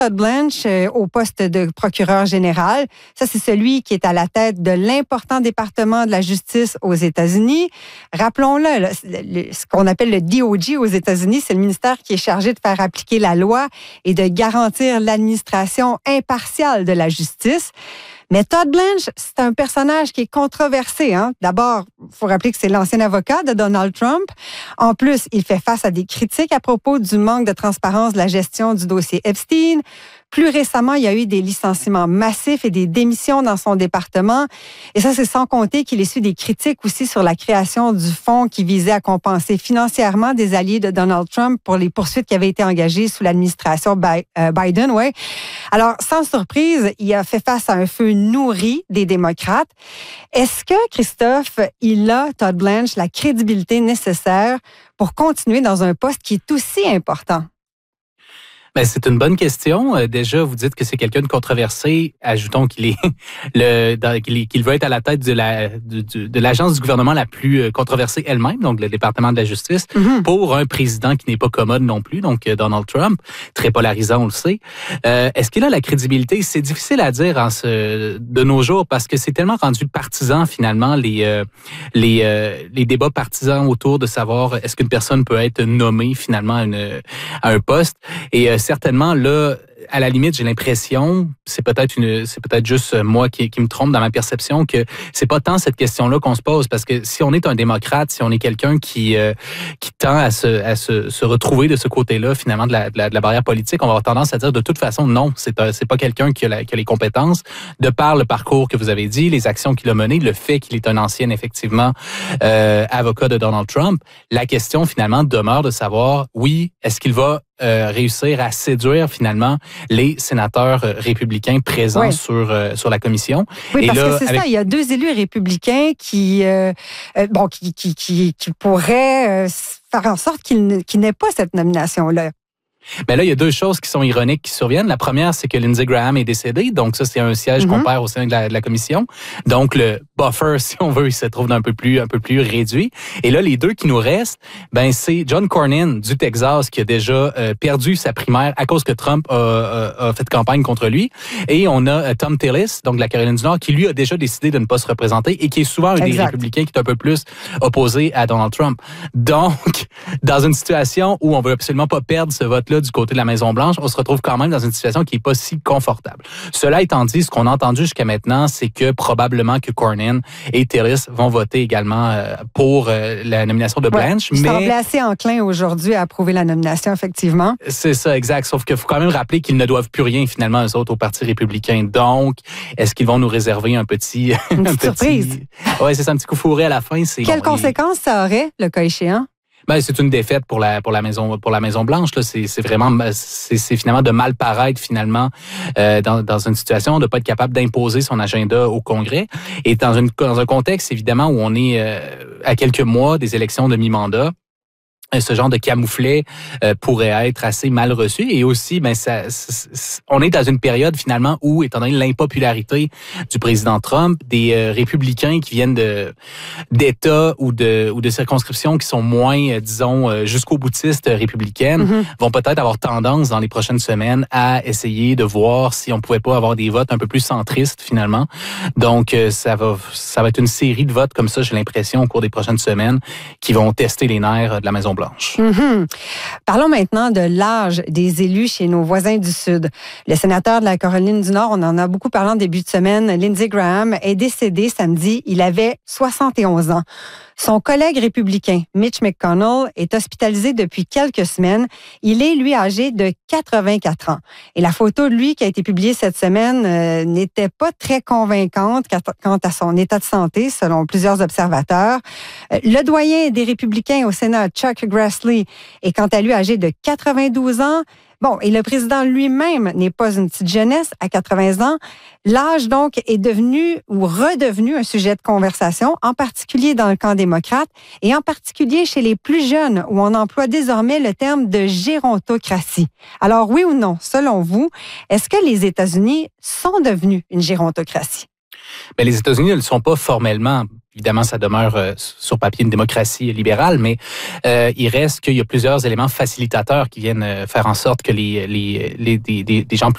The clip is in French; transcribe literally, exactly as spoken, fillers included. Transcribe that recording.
Todd Blanche euh, au poste de procureur général. Ça, c'est celui qui est à la tête de l'important département de la justice aux États-Unis. Rappelons-le, là, le, ce qu'on appelle le D O J aux États-Unis, c'est le ministère qui est chargé de faire appliquer la loi et de garantir l'administration impartiale de la justice. Mais Todd Blanche, c'est un personnage qui est controversé. Hein? D'abord, il faut rappeler que c'est l'ancien avocat de Donald Trump. En plus, il fait face à des critiques à propos du manque de transparence de la gestion du dossier Epstein. Plus récemment, il y a eu des licenciements massifs et des démissions dans son département. Et ça, c'est sans compter qu'il essuie des critiques aussi sur la création du fonds qui visait à compenser financièrement des alliés de Donald Trump pour les poursuites qui avaient été engagées sous l'administration Biden. Ouais. Alors, sans surprise, il a fait face à un feu nourri des démocrates. Est-ce que, Christophe, il a, Todd Blanche, la crédibilité nécessaire pour continuer dans un poste qui est aussi important? Ben, c'est une bonne question. Euh, déjà, vous dites que c'est quelqu'un de controversé. Ajoutons qu'il est le dans, qu'il, est, qu'il veut être à la tête de la de, de, de l'agence du gouvernement la plus controversée elle-même, donc le département de la justice, mm-hmm. pour un président qui n'est pas commode non plus, donc Donald Trump, très polarisant, on le sait. Euh, est-ce qu'il a la crédibilité? C'est difficile à dire en ce, de nos jours parce que c'est tellement rendu partisan finalement les euh, les euh, les débats partisans autour de savoir est-ce qu'une personne peut être nommée finalement à, une, à un poste et euh, certainement, là, à la limite, j'ai l'impression, c'est peut-être une, c'est peut-être juste moi qui, qui me trompe dans ma perception, que c'est pas tant cette question-là qu'on se pose, parce que si on est un démocrate, si on est quelqu'un qui euh, qui tend à se à se, se retrouver de ce côté-là, finalement, de la, de la de la barrière politique, on va avoir tendance à dire de toute façon non, c'est c'est pas quelqu'un qui a, la, qui a les compétences, de par le parcours que vous avez dit, les actions qu'il a menées, le fait qu'il est un ancien effectivement euh, avocat de Donald Trump. La question finalement demeure de savoir, oui, est-ce qu'il va Euh, réussir à séduire finalement les sénateurs euh, républicains présents oui. sur euh, sur la commission. Oui, et parce là, que c'est avec... ça, il y a deux élus républicains qui euh, euh, bon qui qui qui, qui pourraient euh, faire en sorte qu'ils, qu'ils n'aient pas cette nomination-là. Ben là, il y a deux choses qui sont ironiques qui surviennent. La première, c'est que Lindsey Graham est décédé. Donc, ça, c'est un siège mm-hmm. qu'on perd au sein de la, de la commission. Donc, le buffer, si on veut, il se trouve un peu plus, un peu plus réduit. Et là, les deux qui nous restent, ben, c'est John Cornyn du Texas qui a déjà euh, perdu sa primaire à cause que Trump a, a, a fait campagne contre lui. Et on a euh, Thom Tillis, donc de la Caroline du Nord, qui lui a déjà décidé de ne pas se représenter et qui est souvent un exact. Des républicains qui est un peu plus opposé à Donald Trump. Donc, dans une situation où on veut absolument pas perdre ce vote-là du côté de la Maison-Blanche, on se retrouve quand même dans une situation qui est pas si confortable. Cela étant dit, ce qu'on a entendu jusqu'à maintenant, c'est que probablement que Cornyn et Tillis vont voter également euh, pour euh, la nomination de Blanche. Ouais, mais il semblait assez enclin aujourd'hui à approuver la nomination, effectivement. C'est ça, exact. Sauf qu'il faut quand même rappeler qu'ils ne doivent plus rien, finalement, eux autres, au Parti républicain. Donc, est-ce qu'ils vont nous réserver un petit... Une un petite petit... surprise. Oui, c'est ça, un petit coup fourré à la fin. C'est, Quelles bon, conséquences il... ça aurait, le cas échéant? Ben, c'est une défaite pour la pour la maison pour la Maison Blanche là. C'est c'est vraiment c'est, c'est finalement de mal paraître finalement euh, dans dans une situation de pas être capable d'imposer son agenda au Congrès et dans une dans un contexte évidemment où on est euh, à quelques mois des élections de mi-mandat. Ce genre de camouflet euh, pourrait être assez mal reçu. Et aussi, ben, ça, ça, on est dans une période finalement où, étant donné l'impopularité du président Trump, des euh, républicains qui viennent de d'États ou de ou de circonscriptions qui sont moins, euh, disons, euh, jusqu'au boutiste républicaines, mm-hmm. vont peut-être avoir tendance dans les prochaines semaines à essayer de voir si on pouvait pas avoir des votes un peu plus centristes finalement. Donc, euh, ça va ça va être une série de votes comme ça, j'ai l'impression, au cours des prochaines semaines, qui vont tester les nerfs de la Maison-Blanche. Mm-hmm. Parlons maintenant de l'âge des élus chez nos voisins du Sud. Le sénateur de la Caroline du Nord, on en a beaucoup parlé en début de semaine, Lindsey Graham, est décédé samedi. Il avait soixante et onze ans. Son collègue républicain, Mitch McConnell, est hospitalisé depuis quelques semaines. Il est, lui, âgé de quatre-vingt-quatre ans. Et la photo de lui qui a été publiée cette semaine euh, n'était pas très convaincante quant à son état de santé, selon plusieurs observateurs. Euh, le doyen des républicains au Sénat, Chuck Grassley, est quant à lui âgé de quatre-vingt-douze ans. Bon, et le président lui-même n'est pas une petite jeunesse à quatre-vingts ans. L'âge, donc, est devenu ou redevenu un sujet de conversation, en particulier dans le camp démocrate et en particulier chez les plus jeunes, où on emploie désormais le terme de gérontocratie. Alors, oui ou non, selon vous, est-ce que les États-Unis sont devenus une gérontocratie? Bien, les États-Unis ne le sont pas formellement. Évidemment, ça demeure euh, sur papier une démocratie libérale, mais euh, il reste qu'il y a plusieurs éléments facilitateurs qui viennent euh, faire en sorte que les les les des, des, des gens plus